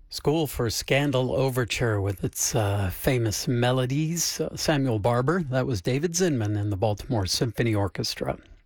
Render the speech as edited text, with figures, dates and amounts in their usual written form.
School for Scandal Overture with its famous melodies. Samuel Barber, that was David Zinman and the Baltimore Symphony Orchestra.